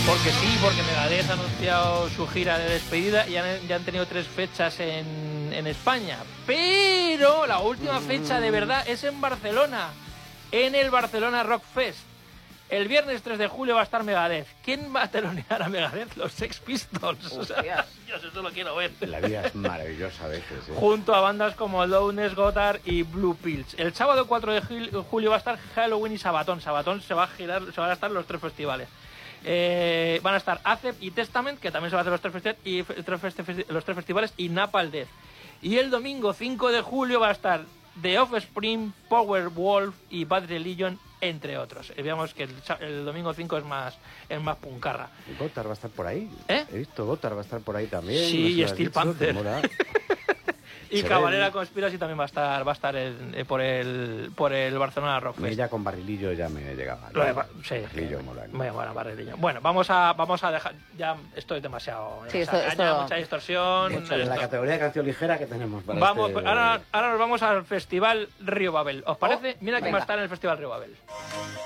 Porque sí, porque Megadeth ha anunciado su gira de despedida y ya han tenido 3 fechas en España. Pero la última fecha de verdad es en Barcelona, en el Barcelona Rock Fest. El viernes 3 de julio va a estar Megadeth. ¿Quién va a telonear a Megadeth? Los Sex Pistols. O sea, Dios, eso lo quiero ver. La vida es maravillosa a veces, ¿eh? Junto a bandas como Loudness, Gotthard y Blue Pills. El sábado 4 de julio va a estar Halloween y Sabaton. Sabaton se van a estar los 3 festivales. Van a estar Acep y Testament, que también se va a hacer los 3 festivales, y Napalm Death. Y el domingo 5 de julio va a estar The Offspring, Powerwolf y Bad Religion, entre otros. Veamos que el domingo 5 es más puncarra. Gotthard va a estar por ahí. ¿Eh? He visto Gotthard va a estar por ahí también. Sí, no y Steel Panther. Y Cavalera Conspiracy también va a estar por el Barcelona Rock Fest. Ya con Barrilillo ya me llegaba. Sí, Barrilillo mola. Bueno, Barrilillo. Bueno, vamos a dejar... Ya esto es demasiado... Sí, mucha distorsión. En la categoría de canción ligera que tenemos para vamos, ahora nos vamos al Festival Río Babel. ¿Os parece? Mira quién va a estar en el Festival Río Babel.